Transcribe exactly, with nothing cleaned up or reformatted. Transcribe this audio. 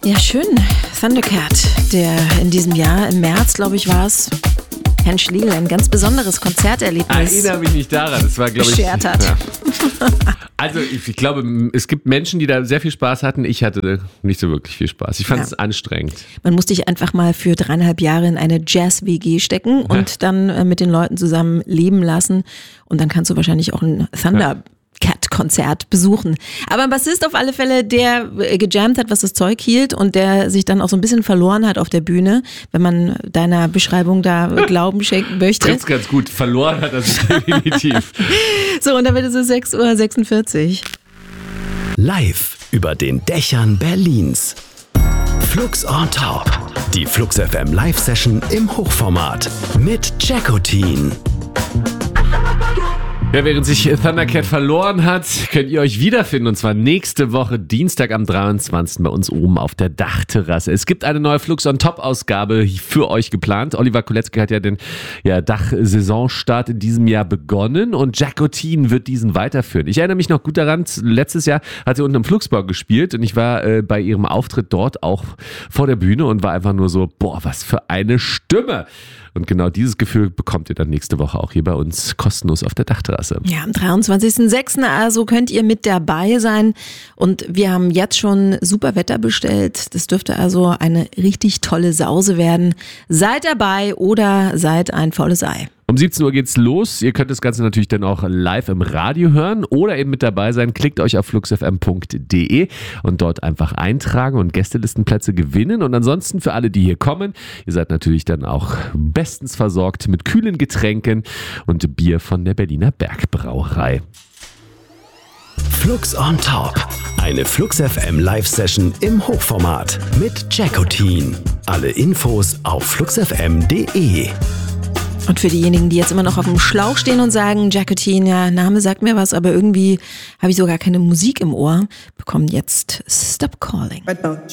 Ja, schön. Thundercat, der in diesem Jahr, im März, glaube ich, war es, Herrn Schlegel ein ganz besonderes Konzerterlebnis Erinnere mich nicht daran. Das war, glaube ich, beschert hat. Ja. Also ich, ich glaube, es gibt Menschen, die da sehr viel Spaß hatten. Ich hatte nicht so wirklich viel Spaß. Ich fand es ja. anstrengend. Man muss dich einfach mal für dreieinhalb Jahre in eine Jazz-W G stecken und ja. dann äh, mit den Leuten zusammen leben lassen. Und dann kannst du wahrscheinlich auch ein Thunder Cat-Konzert besuchen. Aber ein Bassist auf alle Fälle, der gejammt hat, was das Zeug hielt und der sich dann auch so ein bisschen verloren hat auf der Bühne, wenn man deiner Beschreibung da Glauben schenken möchte. Ganz, ganz gut. Verloren hat er sich definitiv. So, und dann wird es sechs Uhr sechsundvierzig. Live über den Dächern Berlins. Flux on Top. Die Flux F M Live-Session im Hochformat mit Jackotin. Ja, während sich Thundercat verloren hat, könnt ihr euch wiederfinden, und zwar nächste Woche Dienstag am dreiundzwanzigsten bei uns oben auf der Dachterrasse. Es gibt eine neue Flux on Top Ausgabe für euch geplant. Oliver Koletzki hat ja den ja, Dachsaisonstart in diesem Jahr begonnen und Jackotin wird diesen weiterführen. Ich erinnere mich noch gut daran, letztes Jahr hat sie unten im Flugsbau gespielt und ich war äh, bei ihrem Auftritt dort auch vor der Bühne und war einfach nur so, boah, was für eine Stimme. Und genau dieses Gefühl bekommt ihr dann nächste Woche auch hier bei uns kostenlos auf der Dachterrasse. Ja, am dreiundzwanzigsten sechsten also könnt ihr mit dabei sein. Und wir haben jetzt schon super Wetter bestellt. Das dürfte also eine richtig tolle Sause werden. Seid dabei oder seid ein faules Ei. Um siebzehn Uhr geht's los. Ihr könnt das Ganze natürlich dann auch live im Radio hören oder eben mit dabei sein. Klickt euch auf flux f m punkt d e und dort einfach eintragen und Gästelistenplätze gewinnen. Und ansonsten für alle, die hier kommen, ihr seid natürlich dann auch bestens versorgt mit kühlen Getränken und Bier von der Berliner Bergbrauerei. Flux on Top. Eine Flux F M Live-Session im Hochformat mit Jackotin. Alle Infos auf flux f m punkt d e. Und für diejenigen, die jetzt immer noch auf dem Schlauch stehen und sagen, Jackotin, ja, Name sagt mir was, aber irgendwie habe ich so gar keine Musik im Ohr, bekommen jetzt Stop Calling.